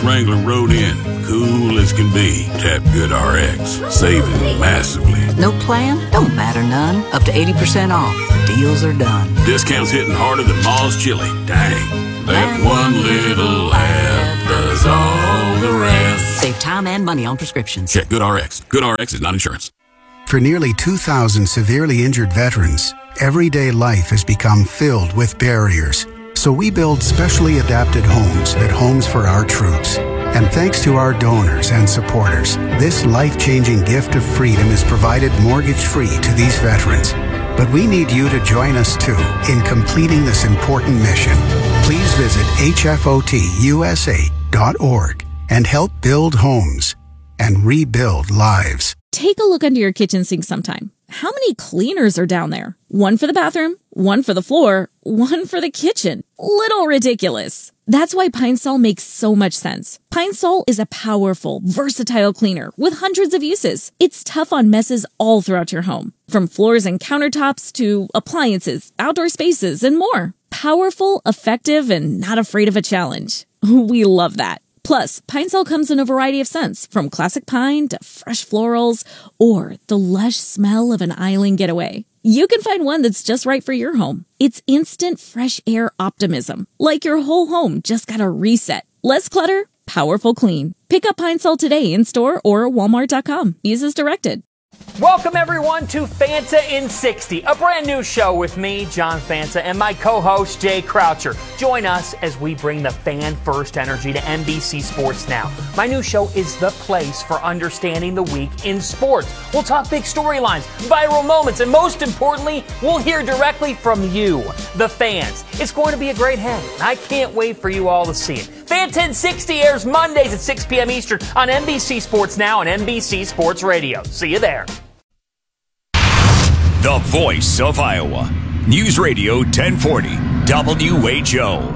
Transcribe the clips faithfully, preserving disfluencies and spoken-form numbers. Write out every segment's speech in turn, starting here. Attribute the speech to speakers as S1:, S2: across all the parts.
S1: Wrangler rode in, cool as can be. Tap GoodRx, saving massively.
S2: No plan? Don't matter none. Up to eighty percent off. Deals are done.
S1: Discounts hitting harder than Ma's chili. Dang. That one little ad does all the rest.
S2: Save time and money on prescriptions.
S1: Check GoodRx. GoodRx is not insurance.
S3: For nearly two thousand severely injured veterans, everyday life has become filled with barriers. So we build specially adapted homes at Homes for Our Troops. And thanks to our donors and supporters, this life-changing gift of freedom is provided mortgage-free to these veterans. But we need you to join us, too, in completing this important mission. Please visit H F O T U S A dot org and help build homes and rebuild lives.
S4: Take a look under your kitchen sink sometime. How many cleaners are down there? One for the bathroom, one for the floor, one for the kitchen. Little ridiculous. That's why Pine Sol makes so much sense. Pine Sol is a powerful, versatile cleaner with hundreds of uses. It's tough on messes all throughout your home, from floors and countertops to appliances, outdoor spaces, and more. Powerful, effective, and not afraid of a challenge. We love that. Plus, Pine Sol comes in a variety of scents, from classic pine to fresh florals, or the lush smell of an island getaway. You can find one that's just right for your home. It's instant fresh air optimism, like your whole home just got a reset. Less clutter, powerful clean. Pick up Pine Sol today in store or walmart dot com. Use as directed.
S5: Welcome, everyone, to Fanta in sixty, a brand new show with me, John Fanta, and my co-host, Jay Croucher. Join us as we bring the fan-first energy to N B C Sports Now. My new show is the place for understanding the week in sports. We'll talk big storylines, viral moments, and most importantly, we'll hear directly from you, the fans. It's going to be a great hang. I can't wait for you all to see it. Fanta in sixty airs Mondays at six p.m. Eastern on N B C Sports Now and N B C Sports Radio. See you there.
S6: The voice of Iowa. News Radio ten forty W H O.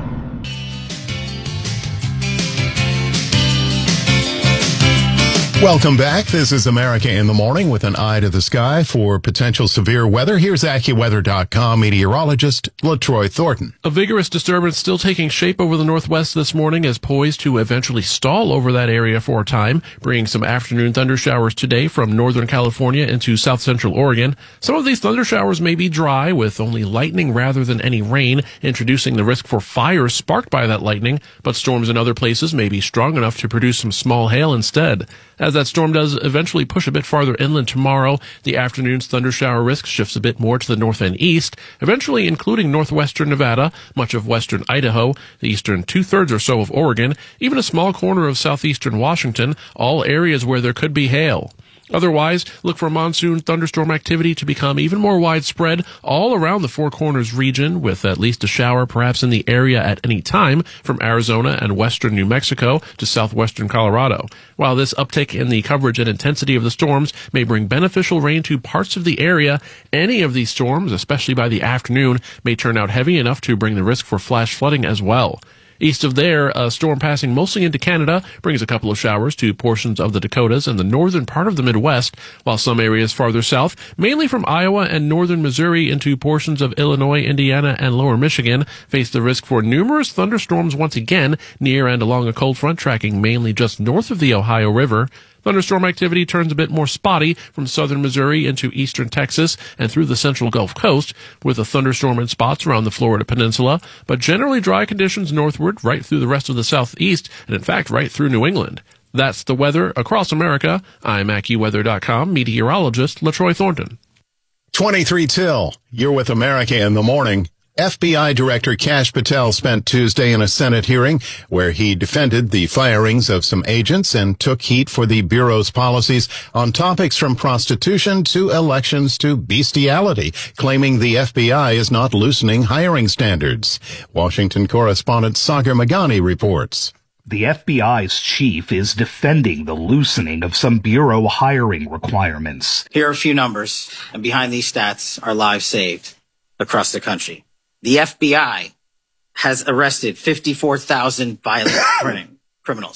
S7: Welcome back. This is America in the Morning with an eye to the sky for potential severe weather. Here's AccuWeather dot com meteorologist LaTroy Thornton.
S8: A vigorous disturbance still taking shape over the northwest this morning is poised to eventually stall over that area for a time, bringing some afternoon thunder showers today from northern California into south central Oregon. Some of these thunder showers may be dry, with only lightning rather than any rain, introducing the risk for fires sparked by that lightning, but storms in other places may be strong enough to produce some small hail instead. As that storm does eventually push a bit farther inland tomorrow, the afternoon's thunder shower risk shifts a bit more to the north and east, eventually including northwestern Nevada, much of western Idaho, the eastern two-thirds or so of Oregon, even a small corner of southeastern Washington, all areas where there could be hail. Otherwise, look for monsoon thunderstorm activity to become even more widespread all around the Four Corners region, with at least a shower perhaps in the area at any time from Arizona and western New Mexico to southwestern Colorado. While this uptick in the coverage and intensity of the storms may bring beneficial rain to parts of the area, any of these storms, especially by the afternoon, may turn out heavy enough to bring the risk for flash flooding as well. East of there, a storm passing mostly into Canada brings a couple of showers to portions of the Dakotas and the northern part of the Midwest, while some areas farther south, mainly from Iowa and northern Missouri into portions of Illinois, Indiana, and lower Michigan, face the risk for numerous thunderstorms once again near and along a cold front tracking mainly just north of the Ohio River. Thunderstorm activity turns a bit more spotty from southern Missouri into eastern Texas and through the central Gulf Coast, with a thunderstorm in spots around the Florida Peninsula, but generally dry conditions northward right through the rest of the southeast, and in fact right through New England. That's the weather across America. I'm AccuWeather dot com meteorologist LaTroy Thornton.
S7: twenty-three till. You're with America in the Morning. F B I Director Kash Patel spent Tuesday in a Senate hearing where he defended the firings of some agents and took heat for the Bureau's policies on topics from prostitution to elections to bestiality, claiming the F B I is not loosening hiring standards. Washington correspondent Sagar Meghani reports.
S9: The F B I's chief is defending the loosening of some Bureau hiring requirements.
S10: Here are a few numbers, and behind these stats are lives saved across the country. The F B I has arrested fifty-four thousand violent criminals.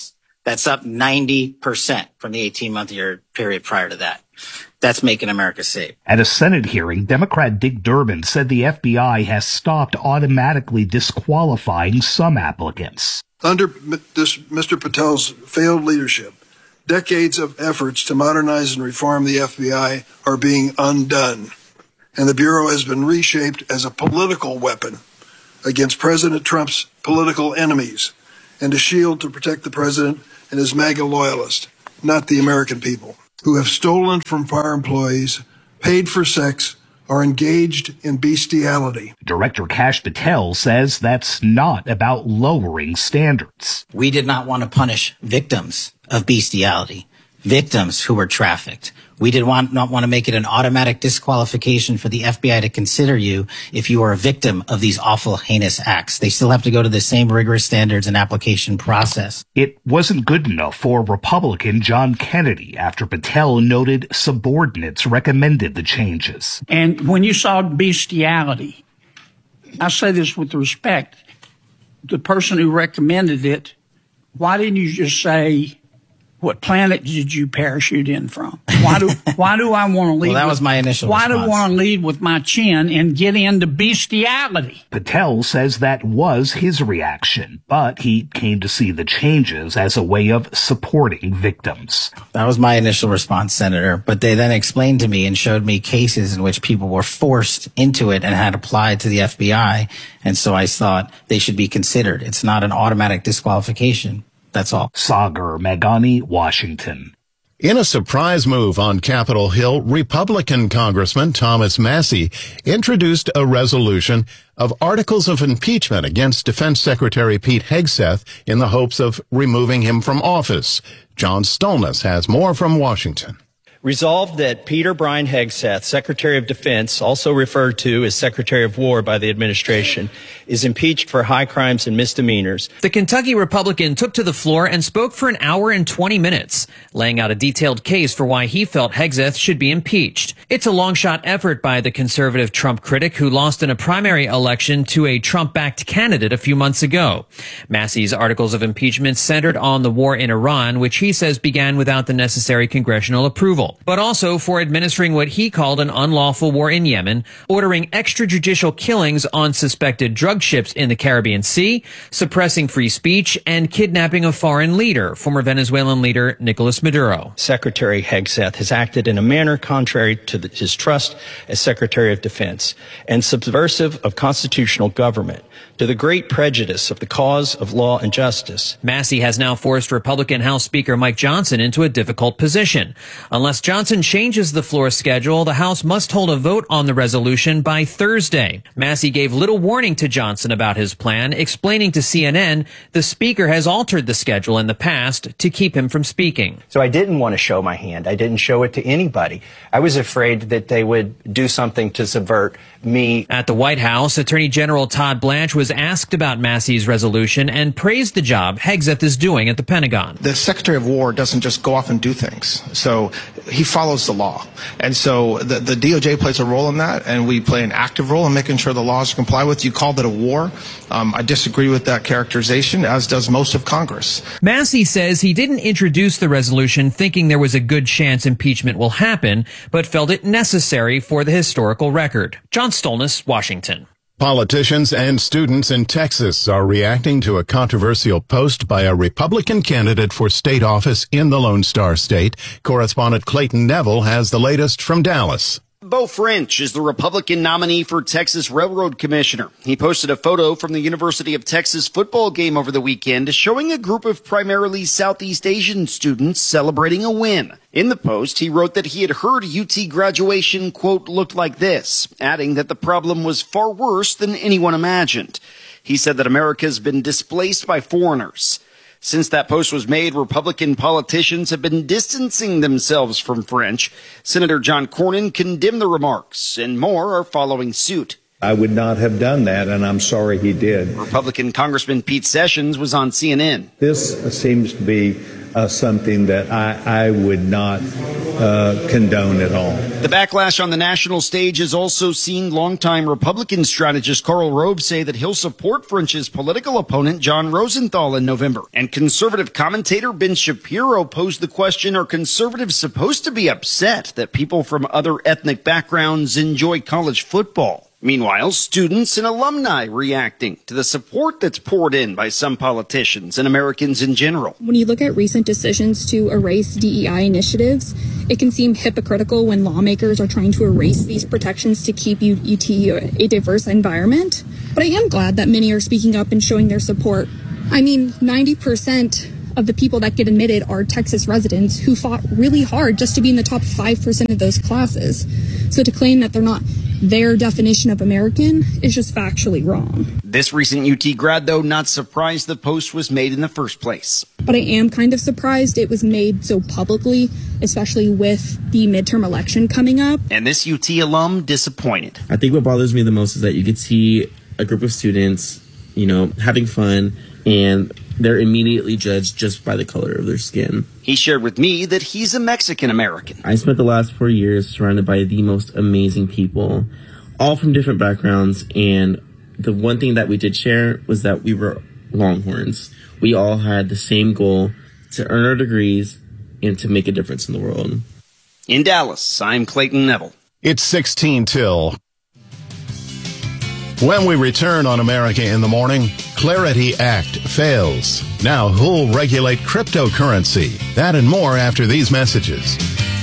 S10: That's up ninety percent from the eighteen-month year period prior to that. That's making America safe.
S9: At a Senate hearing, Democrat Dick Durbin said the F B I has stopped automatically disqualifying some applicants.
S11: Under this Mister Patel's failed leadership, decades of efforts to modernize and reform the F B I are being undone, and the Bureau has been reshaped as a political weapon against President Trump's political enemies and a shield to protect the president and his MAGA loyalists, not the American people, who have stolen from our employees, paid for sex, are engaged in bestiality.
S9: Director Kash Patel says that's not about lowering standards.
S10: We did not want to punish victims of bestiality, victims who were trafficked. We did want, not want to make it an automatic disqualification for the F B I to consider you if you are a victim of these awful, heinous acts. They still have to go to the same rigorous standards and application process.
S9: It wasn't good enough for Republican John Kennedy after Patel noted subordinates recommended the changes.
S12: And when you saw bestiality, I say this with respect, the person who recommended it, why didn't you just say, what planet did you parachute in from? Why do why do I want to lead?
S10: Well, that
S12: with,
S10: was my initial
S12: Why
S10: response.
S12: do I want to lead with my chin and get into bestiality?
S9: Patel says that was his reaction, but he came to see the changes as a way of supporting victims.
S10: That was my initial response, Senator. But they then explained to me and showed me cases in which people were forced into it and had applied to the F B I. And so I thought they should be considered. It's not an automatic disqualification. That's all.
S9: Sagar Meghani, Washington.
S7: In a surprise move on Capitol Hill, Republican Congressman Thomas Massie introduced a resolution of articles of impeachment against Defense Secretary Pete Hegseth in the hopes of removing him from office. John Stolness has more from Washington.
S13: Resolved that Peter Brian Hegseth, Secretary of Defense, also referred to as Secretary of War by the administration, is impeached for high crimes and misdemeanors.
S14: The Kentucky Republican took to the floor and spoke for an hour and twenty minutes, laying out a detailed case for why he felt Hegseth should be impeached. It's a long-shot effort by the conservative Trump critic who lost in a primary election to a Trump-backed candidate a few months ago. Massie's articles of impeachment centered on the war in Iran, which he says began without the necessary congressional approval, but also for administering what he called an unlawful war in Yemen, ordering extrajudicial killings on suspected drug ships in the Caribbean Sea, suppressing free speech, and kidnapping a foreign leader, former Venezuelan leader Nicolas Maduro.
S13: Secretary Hegseth has acted in a manner contrary to the, his trust as Secretary of Defense and subversive of constitutional government, to the great prejudice of the cause of law and justice.
S14: Massie has now forced Republican House Speaker Mike Johnson into a difficult position. Unless Johnson changes the floor schedule, the House must hold a vote on the resolution by Thursday. Massie gave little warning to Johnson about his plan, explaining to C N N the Speaker has altered the schedule in the past to keep him from speaking.
S13: So I didn't want to show my hand. I didn't show it to anybody. I was afraid that they would do something to subvert me.
S14: At the White House, Attorney General Todd Blanche was asked about Massie's resolution and praised the job Hegseth is doing at the Pentagon.
S15: The Secretary of War doesn't just go off and do things. So he follows the law. And so the, the D O J plays a role in that, and we play an active role in making sure the laws are complied with. You called it a war. Um, I disagree with that characterization, as does most of Congress.
S14: Massie says he didn't introduce the resolution thinking there was a good chance impeachment will happen, but felt it necessary for the historical record. John Stolness, Washington.
S7: Politicians and students in Texas are reacting to a controversial post by a Republican candidate for state office in the Lone Star State. Correspondent Clayton Neville has the latest from Dallas.
S16: Beau French is the Republican nominee for Texas Railroad Commissioner. He posted a photo from the University of Texas football game over the weekend showing a group of primarily Southeast Asian students celebrating a win. In the post, he wrote that he had heard U T graduation, quote, looked like this, adding that the problem was far worse than anyone imagined. He said that America has been displaced by foreigners. Since that post was made, Republican politicians have been distancing themselves from French. Senator John Cornyn condemned the remarks, and more are following suit.
S17: I would not have done that, and I'm sorry he did.
S16: Republican Congressman Pete Sessions was on C N N.
S17: This seems to be uh, something that I, I would not uh, condone at all.
S16: The backlash on the national stage has also seen longtime Republican strategist Karl Rove say that he'll support French's political opponent John Rosenthal in November. And conservative commentator Ben Shapiro posed the question, are conservatives supposed to be upset that people from other ethnic backgrounds enjoy college football? Meanwhile, students and alumni reacting to the support that's poured in by some politicians and Americans in general.
S18: When you look at recent decisions to erase D E I initiatives, it can seem hypocritical when lawmakers are trying to erase these protections to keep U T a diverse environment. But I am glad that many are speaking up and showing their support. I mean, ninety percent of the people that get admitted are Texas residents who fought really hard just to be in the top five percent of those classes. So to claim that they're not their definition of American is just factually wrong.
S16: This recent U T grad, though, not surprised the post was made in the first place.
S18: But I am kind of surprised it was made so publicly, especially with the midterm election coming up.
S16: And this U T alum disappointed.
S19: I think what bothers me the most is that you could see a group of students, you know, having fun, and they're immediately judged just by the color of their skin.
S16: He shared with me that he's a Mexican American.
S19: I spent the last four years surrounded by the most amazing people, all from different backgrounds, and the one thing that we did share was that we were Longhorns. We all had the same goal, to earn our degrees and to make a difference in the world.
S16: In Dallas, I'm Clayton Neville.
S7: It's sixteen till. When we return on America in the Morning, Clarity Act fails. Now who'll regulate cryptocurrency? That and more after these messages.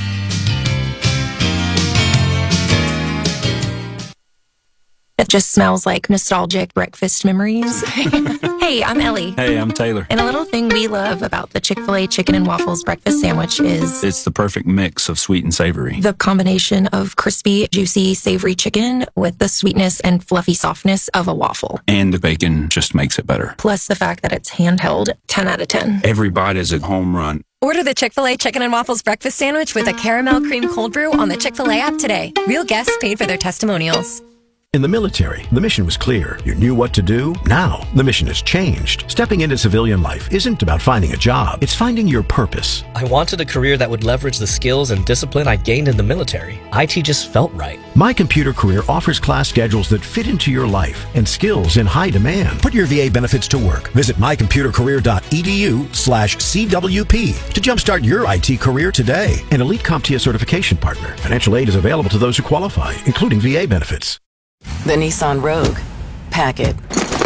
S20: It just smells like nostalgic breakfast memories. Hey, I'm Ellie.
S21: Hey, I'm Taylor.
S20: And a little thing we love about the Chick-fil-A chicken and waffles breakfast sandwich is
S21: It's the perfect mix of sweet and savory.
S20: the combination of crispy, juicy, savory chicken with the sweetness and fluffy softness of a waffle.
S21: And the bacon just makes it better.
S20: Plus the fact that it's handheld, ten out of ten.
S21: Every bite is a home run.
S22: Order the Chick-fil-A Chicken and Waffles breakfast sandwich with a caramel cream cold brew on the Chick-fil-A app today. Real guests paid for their testimonials.
S23: In the military, the mission was clear. You knew what to do. Now, the mission has changed. Stepping into civilian life isn't about finding a job. It's finding your purpose.
S24: I wanted a career that would leverage the skills and discipline I gained in the military. I T just felt right.
S23: My Computer Career offers class schedules that fit into your life and skills in high demand. Put your V A benefits to work. Visit mycomputercareer.edu slash CWP to jumpstart your I T career today. An Elite CompTIA certification partner. Financial aid is available to those who qualify, including V A benefits.
S25: The Nissan Rogue. Pack it.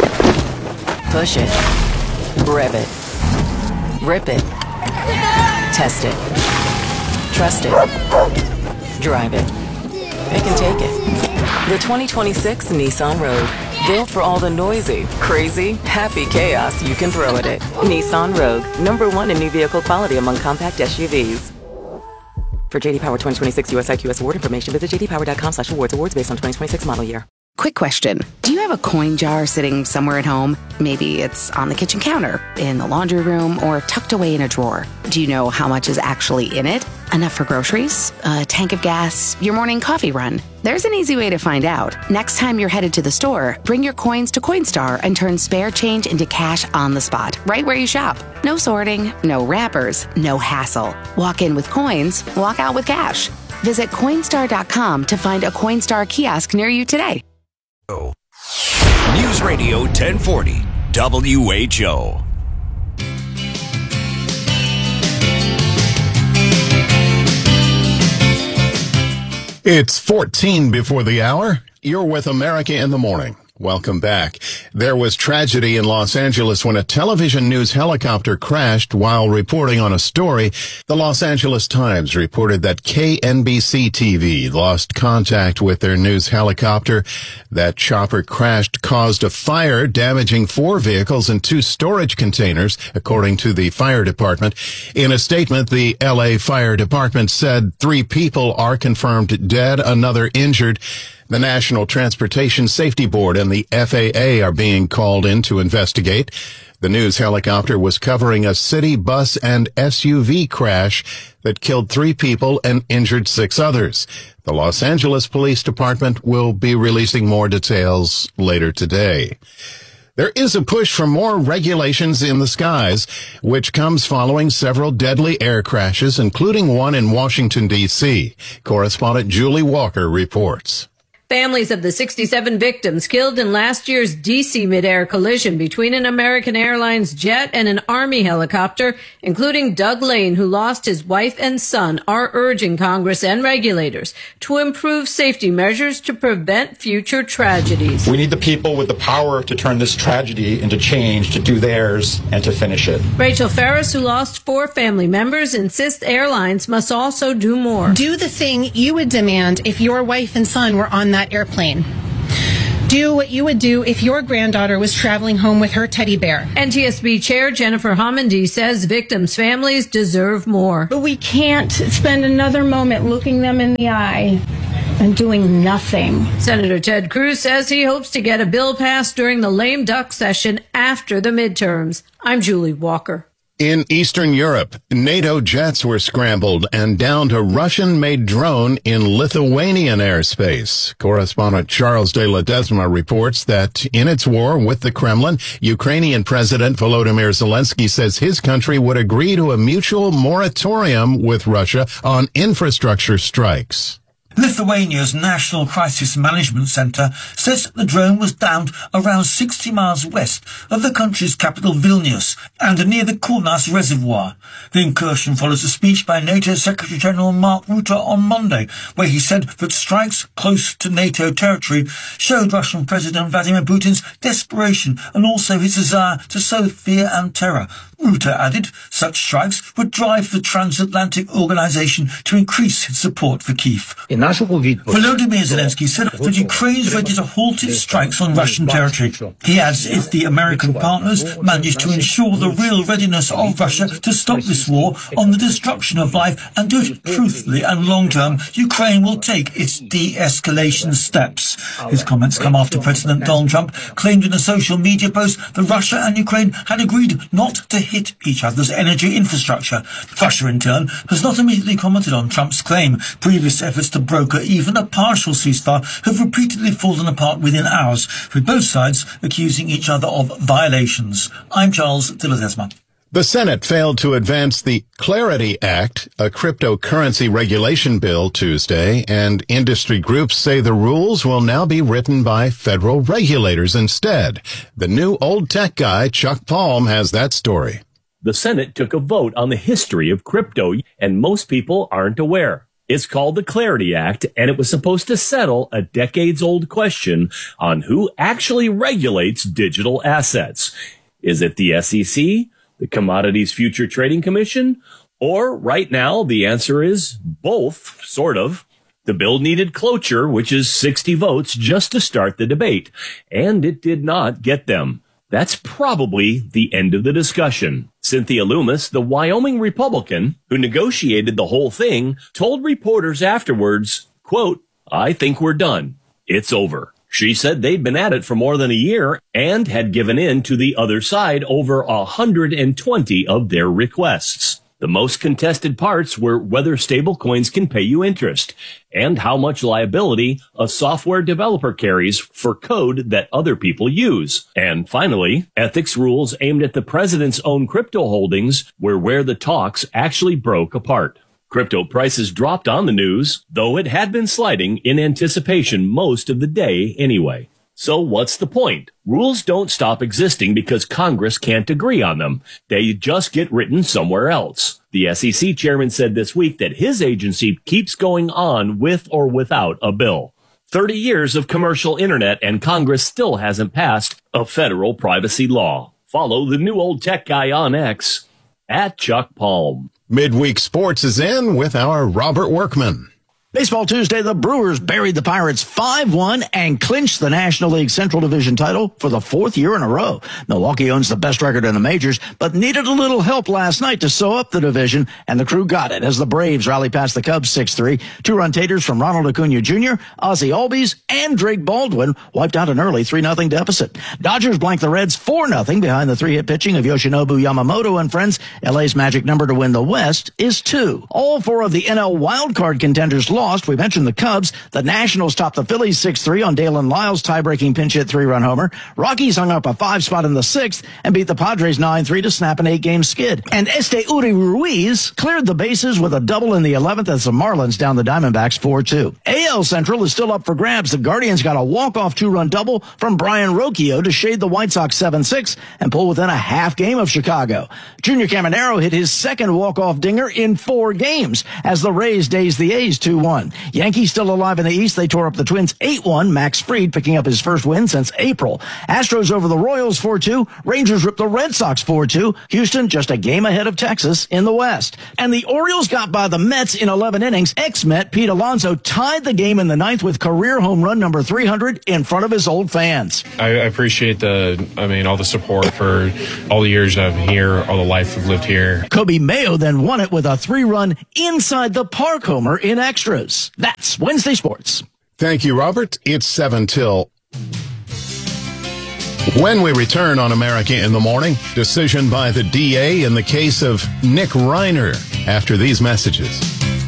S25: Push it. Rev it. Rip it. Test it. Trust it. Drive it. It can take it. The twenty twenty-six Nissan Rogue. Built for all the noisy, crazy, happy chaos you can throw at it. Nissan Rogue. Number one in new vehicle quality among compact S U Vs. For J D Power twenty twenty-six U S I Q S award information, visit j d power dot com slash awards. Awards based on twenty twenty-six model year.
S26: Quick question. Do you have a coin jar sitting somewhere at home? Maybe it's on the kitchen counter, in the laundry room, or tucked away in a drawer. Do you know how much is actually in it? Enough for groceries? A tank of gas? Your morning coffee run? There's an easy way to find out. Next time you're headed to the store, bring your coins to Coinstar and turn spare change into cash on the spot, right where you shop. No sorting, no wrappers, no hassle. Walk in with coins, walk out with cash. Visit Coinstar dot com to find a Coinstar kiosk near you today.
S6: News Radio ten forty, W H O.
S7: It's fourteen before the hour. You're with America in the Morning. Welcome back. There was tragedy in Los Angeles when a television news helicopter crashed while reporting on a story. The Los Angeles Times reported that K N B C T V lost contact with their news helicopter. That chopper crashed caused a fire, damaging four vehicles and two storage containers, according to the fire department. In a statement, the L A Fire Department said three people are confirmed dead, another injured. The National Transportation Safety Board and the F A A are being called in to investigate. The news helicopter was covering a city bus and S U V crash that killed three people and injured six others. The Los Angeles Police Department will be releasing more details later today. There is a push for more regulations in the skies, which comes following several deadly air crashes, including one in Washington, D C Correspondent Julie Walker reports.
S1: Families of the sixty-seven victims killed in last year's D C mid-air collision between an American Airlines jet and an Army helicopter, including Doug Lane, who lost his wife and son, are urging Congress and regulators to improve safety measures to prevent future tragedies.
S2: We need the people with the power to turn this tragedy into change, to do theirs, and to finish it.
S1: Rachel Ferris, who lost four family members, insists airlines must also do more.
S3: Do the thing you would demand if your wife and son were on that airplane. Do what you would do if your granddaughter was traveling home with her teddy bear.
S1: N T S B Chair Jennifer Homendy says victims' families deserve more.
S4: But we can't spend another moment looking them in the eye and doing nothing.
S1: Senator Ted Cruz says he hopes to get a bill passed during the lame duck session after the midterms. I'm Julie Walker.
S7: In Eastern Europe, NATO jets were scrambled and downed a Russian-made drone in Lithuanian airspace. Correspondent Charles de Ledesma reports that in its war with the Kremlin, Ukrainian President Volodymyr Zelensky says his country would agree to a mutual moratorium with Russia on infrastructure strikes.
S5: Lithuania's National Crisis Management Centre says the drone was downed around sixty miles west of the country's capital Vilnius and near the Kaunas Reservoir. The incursion follows a speech by NATO Secretary-General Mark Rutte on Monday, where he said that strikes close to NATO territory showed Russian President Vladimir Putin's desperation and also his desire to sow fear and terror. Rutte added such strikes would drive the transatlantic organisation to increase its support for Kyiv. Volodymyr Zelensky said that Ukraine is ready to halt its strikes on Russian territory. He adds if the American partners manage to ensure the real readiness of Russia to stop this war on the destruction of life and do it truthfully and long-term, Ukraine will take its de-escalation steps. His comments come after President Donald Trump claimed in a social media post that Russia and Ukraine had agreed not to hit each other's energy infrastructure. Russia, in turn, has not immediately commented on Trump's claim. Previous efforts to broker even a partial ceasefire have repeatedly fallen apart within hours, with both sides accusing each other of violations. I'm Charles de Ledesma.
S7: The Senate failed to advance the Clarity Act, a cryptocurrency regulation bill, Tuesday, and industry groups say the rules will now be written by federal regulators instead. The new old tech guy, Chuck Palm, has that story.
S8: The Senate took a vote on the history of crypto, and most people aren't aware. It's called the Clarity Act, and it was supposed to settle a decades-old question on who actually regulates digital assets. Is it the S E C, the Commodities Future Trading Commission, or right now the answer is both, sort of. The bill needed cloture, which is sixty votes, just to start the debate, and it did not get them. That's probably the end of the discussion. Cynthia Loomis, the Wyoming Republican who negotiated the whole thing, told reporters afterwards, quote, "I think we're done. It's over." She said they'd been at it for more than a year and had given in to the other side over one hundred twenty of their requests. The most contested parts were whether stablecoins can pay you interest and how much liability a software developer carries for code that other people use. And finally, ethics rules aimed at the president's own crypto holdings were where the talks actually broke apart. Crypto prices dropped on the news, though it had been sliding in anticipation most of the day anyway. So what's the point? Rules don't stop existing because Congress can't agree on them. They just get written somewhere else. The S E C chairman said this week that his agency keeps going on with or without a bill. thirty years of commercial internet and Congress still hasn't passed a federal privacy law. Follow the new old tech guy on X at Chuck Palm.
S7: Midweek Sports is in with our Robert Workman.
S27: Baseball Tuesday, the Brewers buried the Pirates five one and clinched the National League Central Division title for the fourth year in a row. Milwaukee owns the best record in the majors, but needed a little help last night to sew up the division, and the crew got it as the Braves rally past the Cubs six three. Two-run taters from Ronald Acuna Junior, Ozzie Albies, and Drake Baldwin wiped out an early three nothing deficit. Dodgers blanked the Reds four nothing behind the three-hit pitching of Yoshinobu Yamamoto and friends. L A's magic number to win the West is two. All four of the N L wildcard contenders lost. We mentioned the Cubs. The Nationals topped the Phillies six three on Dalen Lyles' tie-breaking pinch hit three-run homer. Rockies hung up a five spot in the sixth and beat the Padres nine three to snap an eight-game skid. And Esteuri Ruiz cleared the bases with a double in the eleventh as the Marlins down the Diamondbacks four two. A L Central is still up for grabs. The Guardians got a walk-off two-run double from Brian Rocchio to shade the White Sox seven six and pull within a half game of Chicago. Junior Caminero hit his second walk-off dinger in four games as the Rays dazed the A's two one. Yankees still alive in the East. They tore up the Twins eight one. Max Fried picking up his first win since April. Astros over the Royals four two. Rangers ripped the Red Sox four two. Houston just a game ahead of Texas in the West. And the Orioles got by the Mets in eleven innings. Ex-Met Pete Alonso tied the game in the ninth with career home run number three hundred in front of his old fans.
S9: I appreciate the, I mean, all the support for all the years I've been here, all the life I've lived here.
S27: Kobe Mayo then won it with a three-run inside the park homer in extras. That's Wednesday Sports.
S7: Thank you, Robert. It's seven till. When we return on America in the Morning, decision by the D A in the case of Nick Reiner after these messages.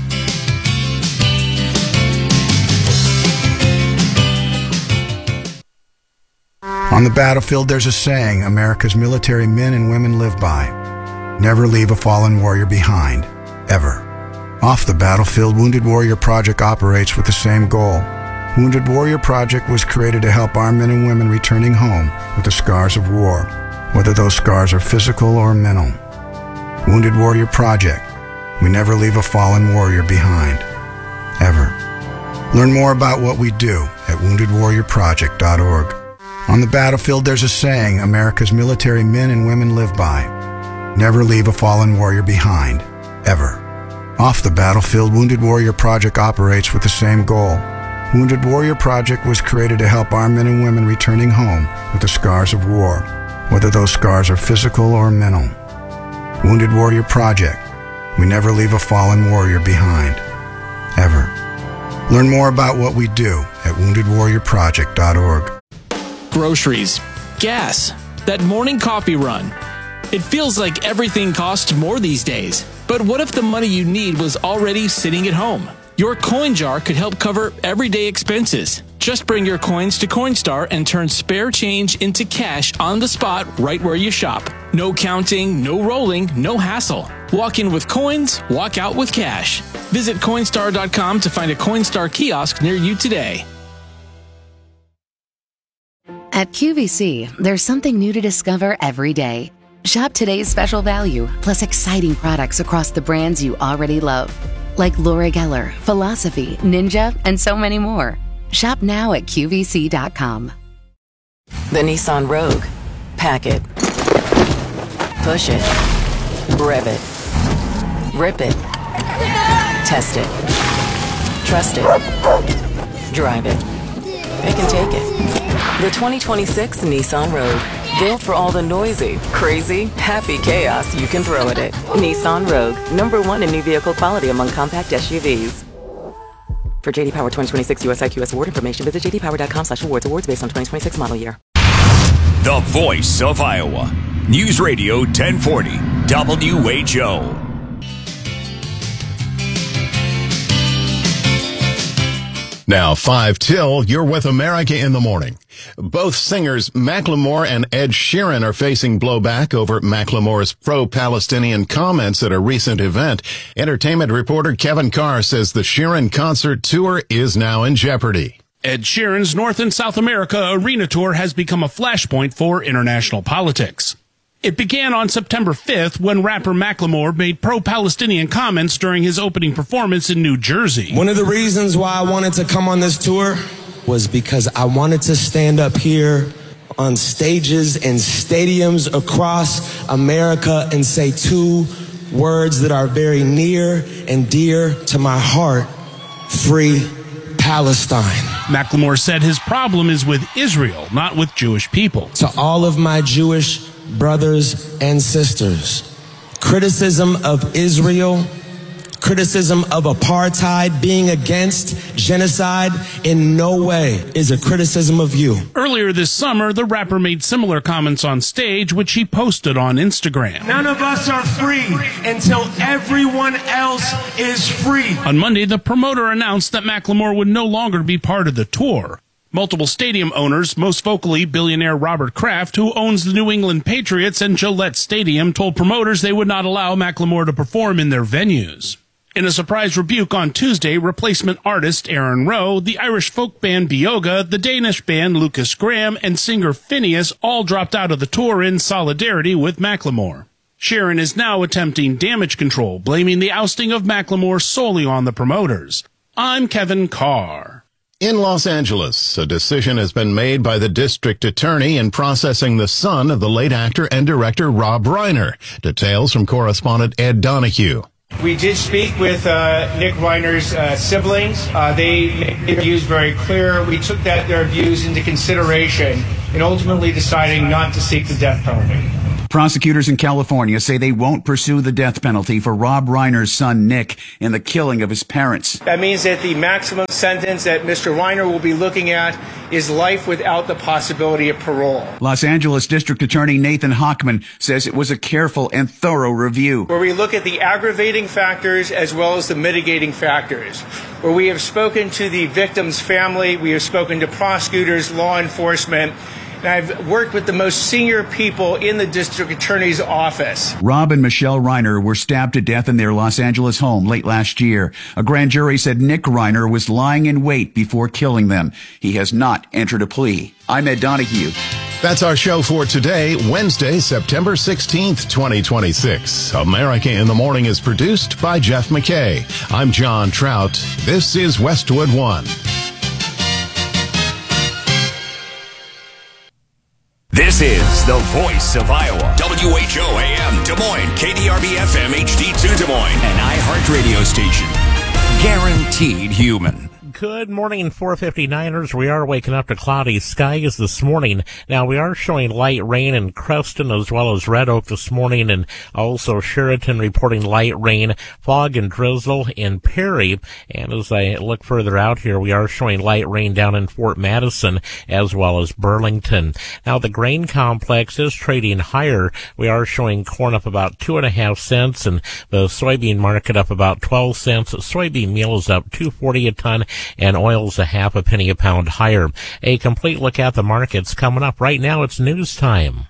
S10: On the battlefield, there's a saying America's military men and women live by. Never leave a fallen warrior behind, ever. Off the battlefield, Wounded Warrior Project operates with the same goal. Wounded Warrior Project was created to help our men and women returning home with the scars of war, whether those scars are physical or mental. Wounded Warrior Project. We never leave a fallen warrior behind, ever. Learn more about what we do at wounded warrior project dot org. On the battlefield, there's a saying America's military men and women live by. Never leave a fallen warrior behind, ever. Off the battlefield, Wounded Warrior Project operates with the same goal. Wounded Warrior Project was created to help our men and women returning home with the scars of war, whether those scars are physical or mental. Wounded Warrior Project. We never leave a fallen warrior behind, ever. Learn more about what we do at wounded warrior project dot org.
S11: Groceries, gas, that morning coffee run. It feels like everything costs more these days. But what if the money you need was already sitting at home? Your coin jar could help cover everyday expenses. Just bring your coins to Coinstar and turn spare change into cash on the spot right where you shop. No counting, no rolling, no hassle. Walk in with coins, walk out with cash. Visit Coinstar dot com to find a Coinstar kiosk near you today.
S26: At Q V C, there's something new to discover every day. Shop today's special value, plus exciting products across the brands you already love, like Laura Geller, Philosophy, Ninja, and so many more. Shop now at Q V C dot com.
S25: The Nissan Rogue. Pack it. Push it. Rev it. Rip it. Test it. Trust it. Drive it. It can take it. The twenty twenty-six Nissan Rogue. Built for all the noisy, crazy, happy chaos you can throw at it. Nissan Rogue. Number one in new vehicle quality among compact S U Vs. For J D Power twenty twenty-six U S I Q S award information, visit j d power dot com slash awards. Awards based on twenty twenty-six model year.
S6: The voice of Iowa. News Radio ten forty W H O.
S7: Now, five till, you're with America in the Morning. Both singers Macklemore and Ed Sheeran are facing blowback over Macklemore's pro-Palestinian comments at a recent event. Entertainment reporter Kevin Carr says the Sheeran concert tour is now in jeopardy.
S12: Ed Sheeran's North and South America arena tour has become a flashpoint for international politics. It began on September fifth when rapper Macklemore made pro-Palestinian comments during his opening performance in New Jersey.
S13: One of the reasons why I wanted to come on this tour was because I wanted to stand up here on stages and stadiums across America and say two words that are very near and dear to my heart: free Palestine.
S12: Macklemore said his problem is with Israel, not with Jewish people.
S13: To all of my Jewish brothers and sisters, criticism of Israel criticism of apartheid, being against genocide, in no way is a criticism of you.
S12: Earlier this summer, the rapper made similar comments on stage, which he posted on Instagram.
S14: None of us are free until everyone else is free.
S12: On Monday, the promoter announced that Macklemore would no longer be part of the tour. Multiple stadium owners, most vocally billionaire Robert Kraft, who owns the New England Patriots and Gillette Stadium, told promoters they would not allow Macklemore to perform in their venues. In a surprise rebuke on Tuesday, replacement artist Aaron Rowe, the Irish folk band Bioga, the Danish band Lucas Graham, and singer Phineas all dropped out of the tour in solidarity with Macklemore. Sharon is now attempting damage control, blaming the ousting of Macklemore solely on the promoters. I'm Kevin Carr.
S7: In Los Angeles, a decision has been made by the district attorney in processing the son of the late actor and director Rob Reiner. Details from correspondent Ed Donahue.
S15: We did speak with uh, Nick Reiner's uh, siblings. Uh, they made their views very clear. We took that their views into consideration in ultimately deciding not to seek the death penalty.
S16: Prosecutors in California say they won't pursue the death penalty for Rob Reiner's son, Nick, in the killing of his parents.
S15: That means that the maximum sentence that Mister Reiner will be looking at is life without the possibility of parole.
S16: Los Angeles District Attorney Nathan Hochman says it was a careful and thorough review,
S15: where we look at the aggravating factors as well as the mitigating factors, where we have spoken to the victim's family, we have spoken to prosecutors, law enforcement, and I've worked with the most senior people in the district attorney's office.
S16: Rob and Michelle Reiner were stabbed to death in their Los Angeles home late last year. A grand jury said Nick Reiner was lying in wait before killing them. He has not entered a plea. I'm Ed Donahue.
S7: That's our show for today, Wednesday, September sixteenth, twenty twenty-six. America in the Morning is produced by Jeff McKay. I'm John Trout. This is Westwood One.
S6: This is the voice of Iowa. W H O A M Des Moines, K D R B F M H D two Des Moines, an iHeart radio station. Guaranteed human.
S17: Good morning, four fifty-niners. We are waking up to cloudy skies this morning. Now, we are showing light rain in Creston as well as Red Oak this morning, and also Sheraton reporting light rain, fog and drizzle in Perry. And as I look further out here, we are showing light rain down in Fort Madison as well as Burlington. Now, the grain complex is trading higher. We are showing corn up about two and a half cents, and the soybean market up about twelve cents. Soybean meal is up two forty a ton, and oil's a half a penny a pound higher. A complete look at the markets coming up. Right now, it's news time.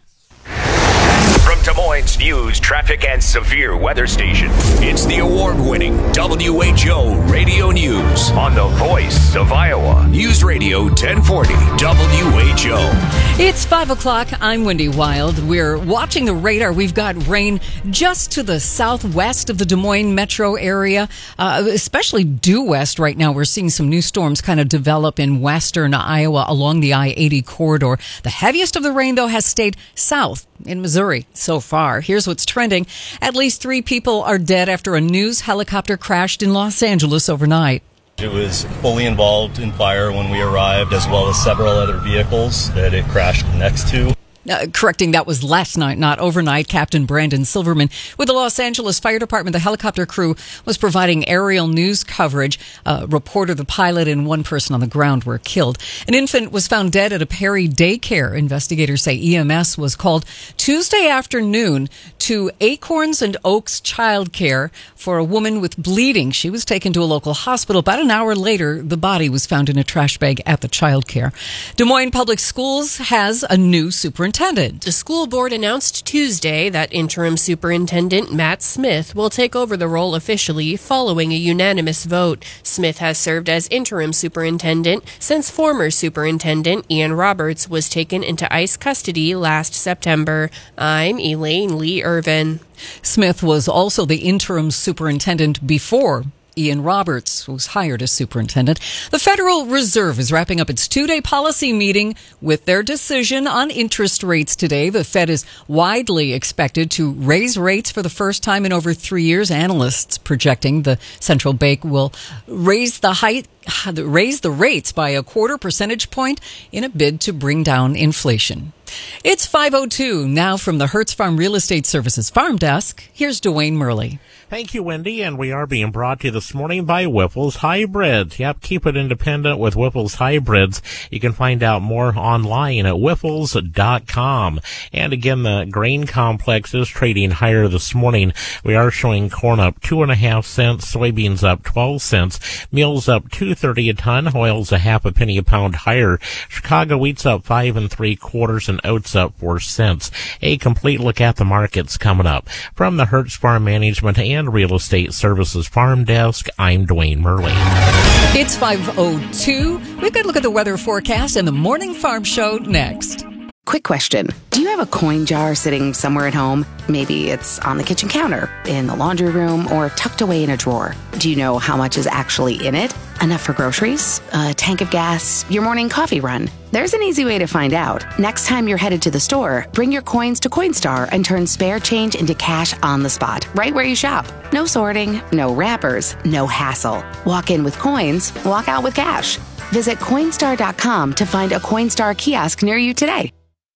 S6: From Des Moines News, traffic, and severe weather station, it's the award-winning W H O Radio News on the voice of Iowa. News Radio ten forty W H O.
S18: It's five o'clock. I'm Wendy Wild. We're watching the radar. We've got rain just to the southwest of the Des Moines metro area, uh, especially due west right now. We're seeing some new storms kind of develop in western Iowa along the I eighty corridor. The heaviest of the rain, though, has stayed south in Missouri so far. Here's what's trending. At least three people are dead after a news helicopter crashed in Los Angeles overnight.
S19: It was fully involved in fire when we arrived, as well as several other vehicles that it crashed next to.
S18: Uh, correcting, that was last night, not overnight. Captain Brandon Silverman with the Los Angeles Fire Department. The helicopter crew was providing aerial news coverage. A reporter, the pilot, and one person on the ground were killed. An infant was found dead at a Perry daycare. Investigators say E M S was called Tuesday afternoon to Acorns and Oaks Child Care for a woman with bleeding. She was taken to a local hospital. About an hour later, the body was found in a trash bag at the child care. Des Moines Public Schools has a new superintendent.
S20: The school board announced Tuesday that interim superintendent Matt Smith will take over the role officially following a unanimous vote. Smith has served as interim superintendent since former superintendent Ian Roberts was taken into ICE custody last September. I'm Elaine Lee Irvin.
S18: Smith was also the interim superintendent before Ian Roberts was hired as superintendent. The Federal Reserve is wrapping up its two-day policy meeting with their decision on interest rates today. The Fed is widely expected to raise rates for the first time in over three years. Analysts projecting the central bank will raise the height raise the rates by a quarter percentage point in a bid to bring down inflation. It's five oh two. Now from the Hertz Farm Real Estate Services Farm Desk, here's Dwayne Murley.
S17: Thank you, Wendy, and we are being brought to you this morning by Whipple's Hybrids. Yep, keep it independent with Whipple's Hybrids. You can find out more online at whipples dot com. And again, the grain complex is trading higher this morning. We are showing corn up two and a half cents, soybeans up twelve cents, meal's up two thirty a ton, oil's a half a penny a pound higher. Chicago wheat's up five and three quarters, and oats up four cents. A complete look at the markets coming up from the Hertz Farm Management and Real Estate Services Farm Desk. I'm Dwayne Murley.
S18: It's five oh two. We've got to look at the weather forecast and the Morning Farm Show next.
S26: Quick question. Do you have a coin jar sitting somewhere at home? Maybe it's on the kitchen counter, in the laundry room, or tucked away in a drawer. Do you know how much is actually in it? Enough for groceries? A tank of gas? Your morning coffee run? There's an easy way to find out. Next time you're headed to the store, bring your coins to Coinstar and turn spare change into cash on the spot, right where you shop. No sorting, no wrappers, no hassle. Walk in with coins, walk out with cash. Visit Coinstar dot com to find a Coinstar kiosk near you today.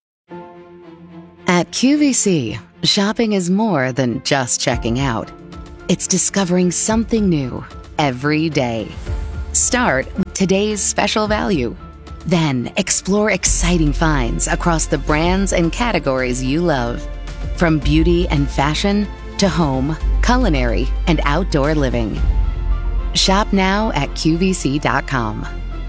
S26: At Q V C, shopping is more than just checking out. It's discovering something new every day. Start with today's special value. Then explore exciting finds across the brands and categories you love. From beauty and fashion to home, culinary, and outdoor living. Shop now at Q V C dot com.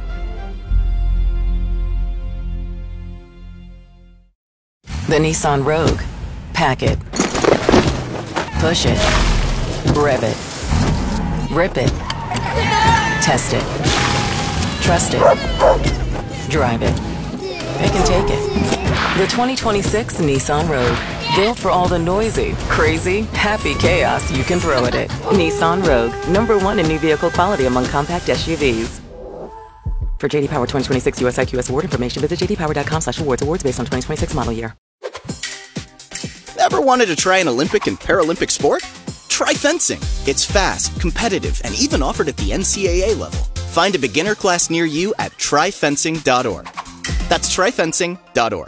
S25: The Nissan Rogue. Pack it. Push it. Rev it. Rip it. Test it. Trust it. Drive it. Pick and take it. The twenty twenty-six Nissan Rogue. Built for all the noisy, crazy, happy chaos you can throw at it. Nissan Rogue. Number one in new vehicle quality among compact S U Vs. For J D Power twenty twenty-six U S I Q S award information, visit j d power dot com slash awards. Awards based on twenty twenty-six model year.
S2: Ever wanted to try an Olympic and Paralympic sport? Try fencing. It's fast, competitive, and even offered at the N C A A level. Find a beginner class near you at try fencing dot org. That's try fencing dot org.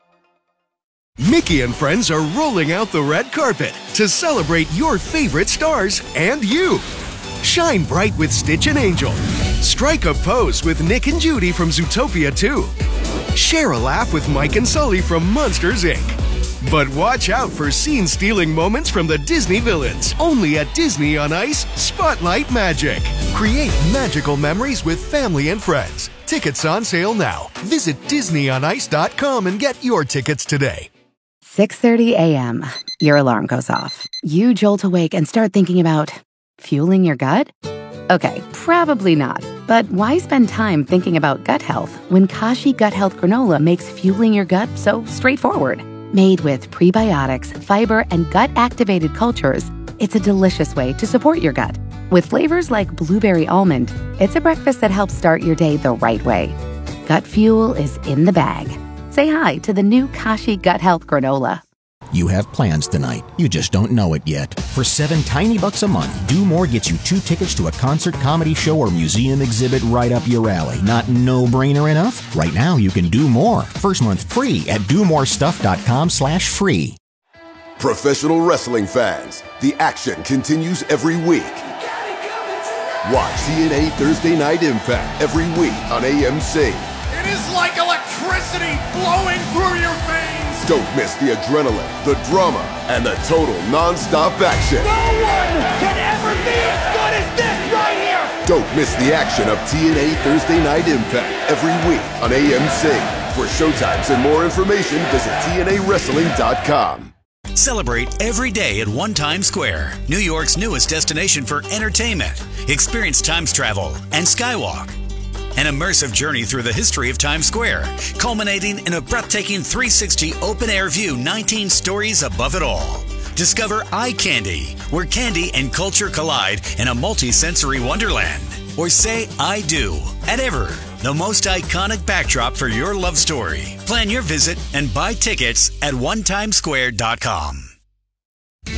S3: Mickey and friends are rolling out the red carpet to celebrate your favorite stars and you. Shine bright with Stitch and Angel. Strike a pose with Nick and Judy from Zootopia two. Share a laugh with Mike and Sully from Monsters, Incorporated. But watch out for scene-stealing moments from the Disney villains. Only at Disney on Ice, Spotlight Magic. Create magical memories with family and friends. Tickets on sale now. Visit disney on ice dot com and get your tickets today.
S26: six thirty a.m. Your alarm goes off. You jolt awake and start thinking about fueling your gut? Okay, probably not. But why spend time thinking about gut health when Kashi Gut Health Granola makes fueling your gut so straightforward? Made with prebiotics, fiber, and gut-activated cultures, it's a delicious way to support your gut. With flavors like blueberry almond, it's a breakfast that helps start your day the right way. Gut fuel is in the bag. Say hi to the new Kashi Gut Health Granola.
S4: You have plans tonight. You just don't know it yet. For seven tiny bucks a month, Do More gets you two tickets to a concert, comedy show, or museum exhibit right up your alley. Not no-brainer enough? Right now, you can do more. First month free at do more stuff dot com slash free.
S21: Professional wrestling fans, the action continues every week. Watch T N A Thursday Night Impact every week on A M C.
S14: It is like electricity flowing through your veins.
S21: Don't miss the adrenaline, the drama, and the total non-stop action.
S14: No one can ever be as good as this right here.
S21: Don't miss the action of T N A Thursday Night Impact every week on A M C. For showtimes and more information, visit T N A wrestling dot com.
S22: Celebrate every day at One Times Square, New York's newest destination for entertainment. Experience Times travel and Skywalk. An immersive journey through the history of Times Square, culminating in a breathtaking three sixty open-air view nineteen stories above it all. Discover Eye Candy, where candy and culture collide in a multi-sensory wonderland. Or say I do at Ever, the most iconic backdrop for your love story. Plan your visit and buy tickets at one times square dot com.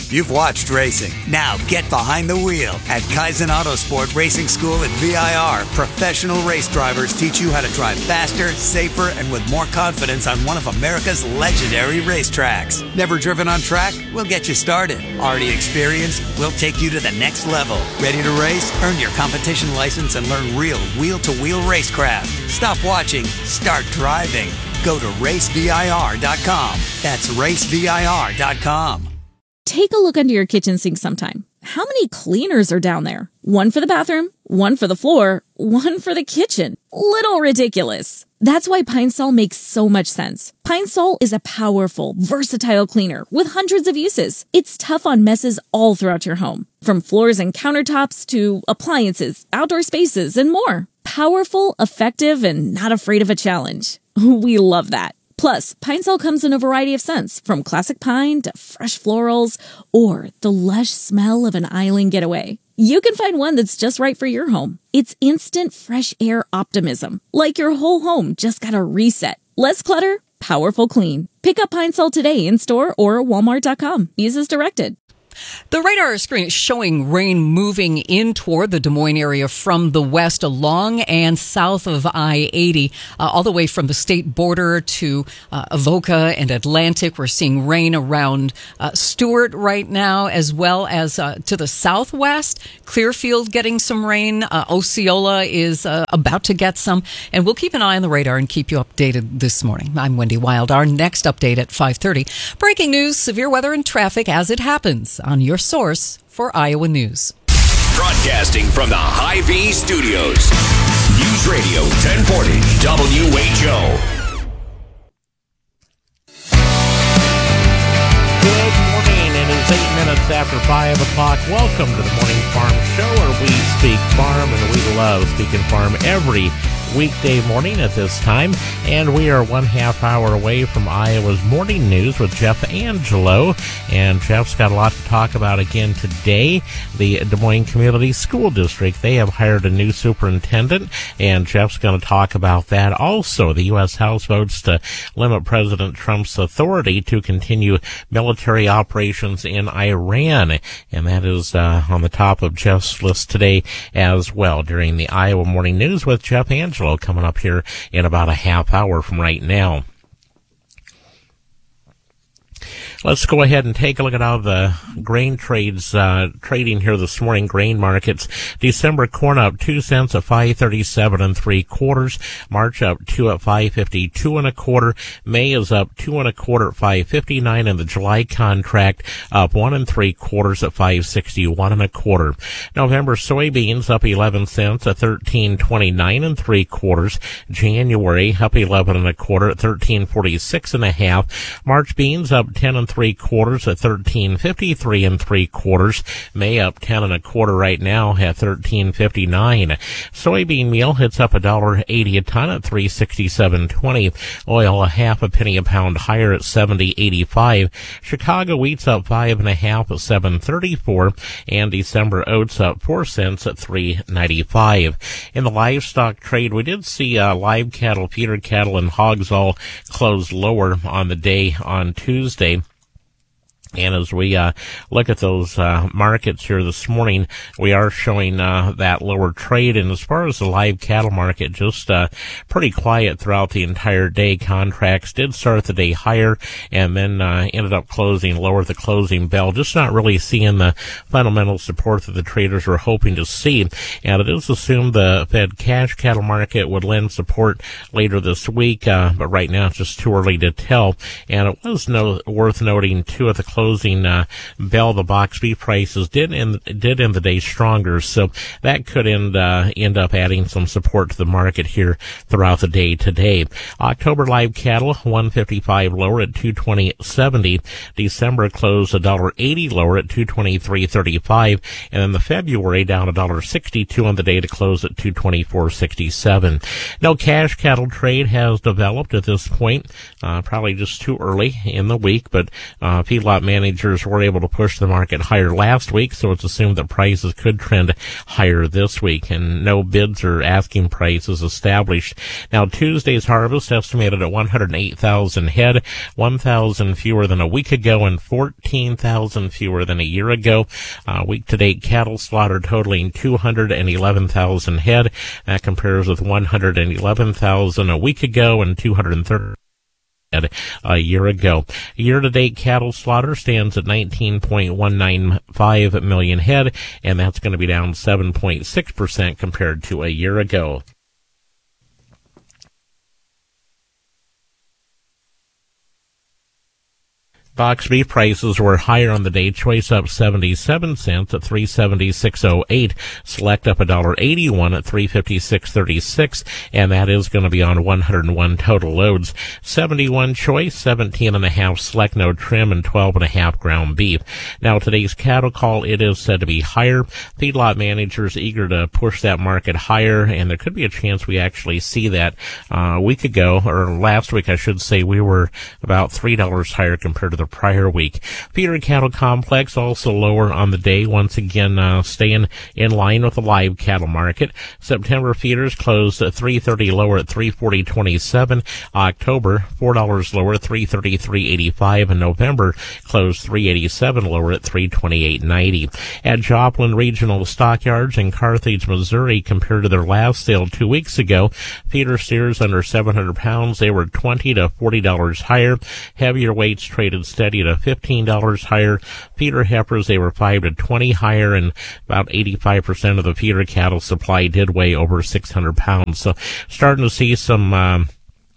S1: You've watched racing. Now get behind the wheel. At Kaizen Autosport Racing School at V I R, professional race drivers teach you how to drive faster, safer, and with more confidence on one of America's legendary racetracks. Never driven on track? We'll get you started. Already experienced? We'll take you to the next level. Ready to race? Earn your competition license and learn real wheel-to-wheel racecraft. Stop watching. Start driving. Go to race V I R dot com. That's race V I R dot com.
S5: Take a look under your kitchen sink sometime. How many cleaners are down there? One for the bathroom, one for the floor, one for the kitchen. Little ridiculous. That's why Pine Sol makes so much sense. Pine Sol is a powerful, versatile cleaner with hundreds of uses. It's tough on messes all throughout your home, from floors and countertops to appliances, outdoor spaces, and more. Powerful, effective, and not afraid of a challenge. We love that. Plus, Pine Sol comes in a variety of scents, from classic pine to fresh florals, or the lush smell of an island getaway. You can find one that's just right for your home. It's instant fresh air optimism, like your whole home just got a reset. Less clutter, powerful clean. Pick up Pine Sol today in store or walmart dot com. Use as directed.
S18: The radar screen is showing rain moving in toward the Des Moines area from the west along and south of I eighty, uh, all the way from the state border to uh, Avoca and Atlantic. We're seeing rain around uh, Stewart right now, as well as uh, to the southwest. Clearfield getting some rain. Uh, Osceola is uh, about to get some. And we'll keep an eye on the radar and keep you updated this morning. I'm Wendy Wild. Our next update at five thirty. Breaking news, severe weather and traffic as it happens on your source for Iowa News.
S6: Broadcasting from the Hy-Vee Studios. News Radio ten forty W H O.
S17: Good morning. It is eight minutes after five o'clock. Welcome to the Morning Farm Show, where we speak farm, and we love speaking farm every weekday morning at this time. And we are one half hour away from Iowa's morning news with Jeff Angelo. And Jeff's got a lot to talk about again today. The Des Moines Community School District, they have hired a new superintendent, and Jeff's going to talk about that. Also, the U S House votes to limit President Trump's authority to continue military operations in Iran. And that is uh, on the top of Jeff's list today as well during the Iowa Morning News with Jeff Angelo, coming up here in about a half hour from right now. Let's go ahead and take a look at how the grain trades uh, trading here this morning. Grain markets: December corn up two cents at five thirty-seven and three quarters. March up two at five fifty-two and a quarter. May is up two and a quarter at five fifty-nine, and the July contract up one and three quarters at five sixty-one and a quarter. November soybeans up eleven cents at thirteen twenty-nine and three quarters. January up eleven and a quarter at thirteen forty-six and a half. March beans up ten and three quarters at thirteen fifty-three and three quarters. May up ten and a quarter right now at thirteen fifty-nine. Soybean meal hits up a dollar eighty a ton at three sixty-seven twenty. Oil a half a penny a pound higher at seventy eighty-five. Chicago wheat's up five and a half at seven thirty-four, and December oats up four cents at three ninety-five. In the livestock trade, we did see uh, live cattle, feeder cattle, and hogs all close lower on the day on Tuesday. And as we uh, look at those uh, markets here this morning, we are showing uh, that lower trade. And as far as the live cattle market, just uh, pretty quiet throughout the entire day. Contracts did start the day higher and then uh, ended up closing lower at the closing bell. Just not really seeing the fundamental support that the traders were hoping to see. And it is assumed the Fed cash cattle market would lend support later this week, uh, but right now it's just too early to tell. And it was no, worth noting, too, at the closing uh, bell, the box beef prices did end, did end the day stronger, so that could end uh, end up adding some support to the market here throughout the day today. October live cattle one fifty-five lower at two twenty seventy. December closed a dollar eighty lower at two twenty-three thirty-five, and then the February down a dollar sixty-two on the day to close at two twenty-four sixty-seven. No cash cattle trade has developed at this point. Uh, probably just too early in the week, but uh, feedlot managers were able to push the market higher last week, so it's assumed that prices could trend higher this week, and no bids or asking prices established. Now, Tuesday's harvest estimated at one hundred eight thousand head, one thousand fewer than a week ago and fourteen thousand fewer than a year ago. Uh, week-to-date cattle slaughter totaling two hundred eleven thousand head. That compares with one hundred eleven thousand a week ago and two hundred thirty a year ago. Year-to-date cattle slaughter stands at nineteen point one nine five million head, and that's going to be down seven point six percent compared to a year ago. Box beef prices were higher on the day. Choice up seventy-seven cents at three seventy-six oh eight. Select up one dollar eighty-one at three fifty-six thirty-six, and that is going to be on one hundred one total loads. seventy-one choice, seventeen and a half select, no trim, and twelve and a half ground beef. Now, today's cattle call, it is said to be higher. Feedlot managers eager to push that market higher, and there could be a chance we actually see that. Uh, a week ago, or last week, I should say, we were about three dollars higher compared to the prior week. Feeder cattle complex also lower on the day, once again uh, staying in line with the live cattle market. September feeders closed at three thirty lower at three forty twenty-seven. October four dollars lower, three thirty-three eighty-five, and November closed three eighty-seven lower at three twenty-eight ninety. At Joplin Regional Stockyards in Carthage, Missouri, compared to their last sale two weeks ago, feeder steers under seven hundred pounds, they were twenty to forty dollars higher. Heavier weights traded steady at fifteen dollars higher. Feeder heifers, they were five to twenty higher, and about eighty-five percent of the feeder cattle supply did weigh over six hundred pounds. So starting to see some um,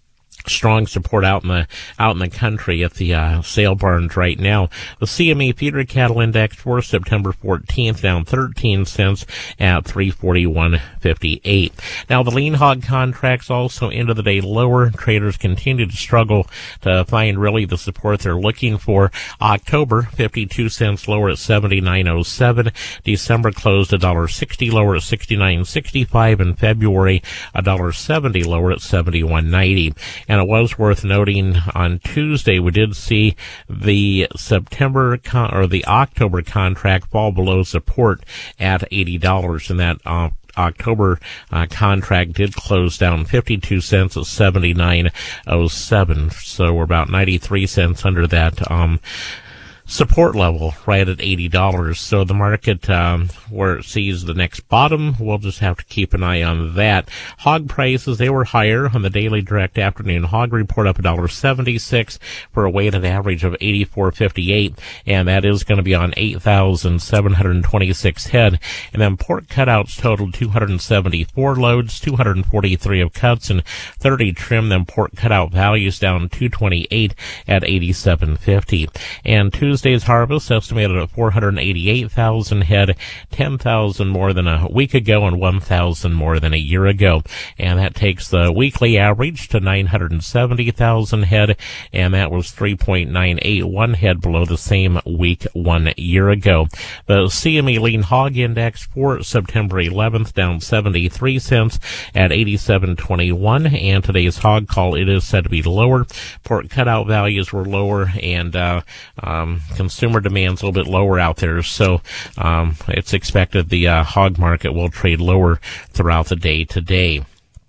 S17: strong support out in the out in the country at the uh, sale barns right now. The C M E feeder cattle index for September fourteenth down thirteen cents at three forty-one fifty-eight. Now, the lean hog contracts also into the day lower. Traders continue to struggle to find really the support they're looking for. October fifty-two cents lower at seventy-nine oh seven. December closed one dollar sixty lower at sixty-nine sixty-five, and February one dollar seventy lower at seventy-one ninety. And it was worth noting on Tuesday we did see the September con- or the October contract fall below support at eighty dollars, and that uh, October uh, contract did close down fifty-two cents at seventy-nine oh seven. So we're about ninety-three cents under that um support level, right at eighty dollars. So the market, um, where it sees the next bottom, we'll just have to keep an eye on that. Hog prices, they were higher on the daily direct afternoon hog report, up one dollar seventy-six for a weighted average of eighty-four fifty-eight, and that is going to be on eight thousand seven hundred twenty-six head. And then pork cutouts totaled two hundred seventy-four loads, two hundred forty-three of cuts, and thirty trim. Then pork cutout values down two twenty-eight at eighty-seven fifty. And Tuesday Tuesday's harvest estimated at four hundred eighty-eight thousand head, ten thousand more than a week ago and one thousand more than a year ago. And that takes the weekly average to nine hundred seventy thousand head, and that was three point nine eight one head below the same week one year ago. The C M E Lean Hog Index for September eleventh down seventy-three cents at eighty-seven twenty-one, and today's hog call, it is said to be lower. Pork cutout values were lower, and uh, um, consumer demand's a little bit lower out there, so um, it's expected the uh, hog market will trade lower throughout the day today.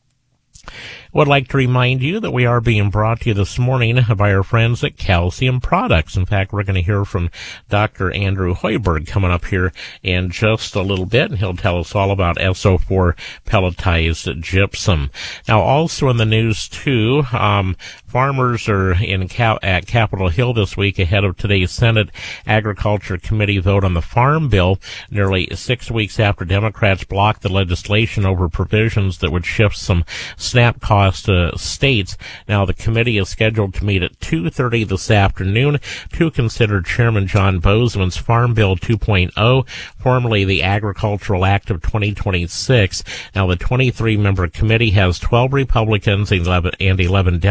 S17: Would like to remind you that we are being brought to you this morning by our friends at Calcium Products. In fact, we're going to hear from Doctor Andrew Hoiberg coming up here in just a little bit, and he'll tell us all about S O four pelletized gypsum. Now, also in the news, too, um, farmers are in Cap- at Capitol Hill this week ahead of today's Senate Agriculture Committee vote on the Farm Bill, nearly six weeks after Democrats blocked the legislation over provisions that would shift some SNAP costs to states. Now, the committee is scheduled to meet at two thirty this afternoon to consider Chairman John Bozeman's Farm Bill two point oh, formerly the Agricultural Act of twenty twenty-six. Now, the twenty-three member committee has twelve Republicans and eleven Democrats.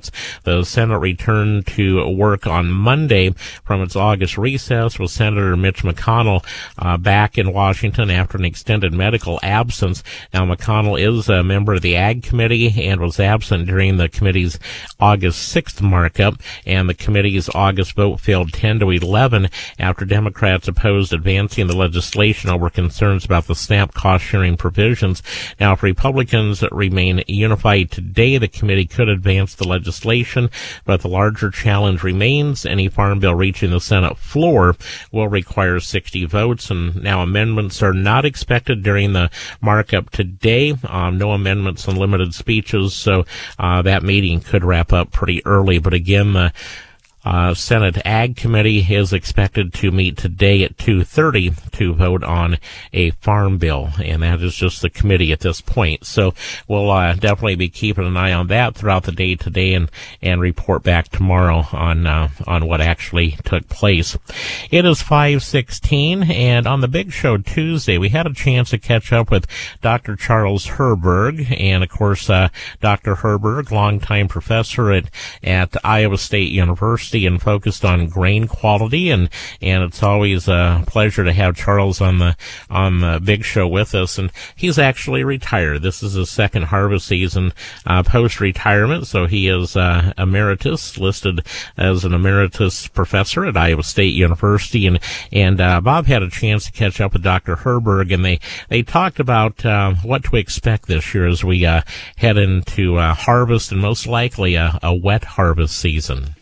S17: Democrats. The Senate returned to work on Monday from its August recess with Senator Mitch McConnell uh, back in Washington after an extended medical absence. Now, McConnell is a member of the Ag Committee and was absent during the committee's August sixth markup, and the committee's August vote failed ten to eleven after Democrats opposed advancing the legislation over concerns about the SNAP cost-sharing provisions. Now, if Republicans remain unified today, the committee could advance the legislation, but the larger challenge remains. Any farm bill reaching the Senate floor will require sixty votes, and now amendments are not expected during the markup today. Um, no amendments and limited speeches, so uh, that meeting could wrap up pretty early. But again, the Uh, Senate Ag Committee is expected to meet today at two thirty to vote on a farm bill, and that is just the committee at this point. So we'll uh, definitely be keeping an eye on that throughout the day today, and, and report back tomorrow on uh, on what actually took place. It is five sixteen, and on the Big Show Tuesday, we had a chance to catch up with Doctor Charles Herberg, and of course, uh, Doctor Herberg, longtime professor at, at Iowa State University, and focused on grain quality, and and it's always a pleasure to have Charles on the on the Big Show with us. And he's actually retired. This is his second harvest season uh, post retirement, so he is uh, emeritus, listed as an emeritus professor at Iowa State University. And and uh, Bob had a chance to catch up with Doctor Herberg, and they they talked about uh, what to expect this year as we uh, head into uh, harvest, and most likely a, a wet harvest season.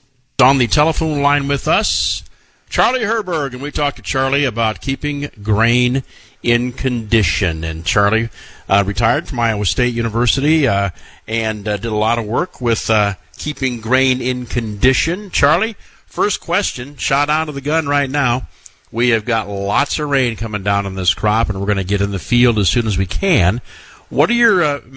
S8: On the telephone line with us, Charlie Herberg, and we talked to Charlie about keeping grain in condition. And Charlie uh, retired from Iowa State University uh, and uh, did a lot of work with uh, keeping grain in condition. Charlie, first question, shot out of the gun right now. We have got lots of rain coming down on this crop, and we're going to get in the field as soon as we can. What are your uh,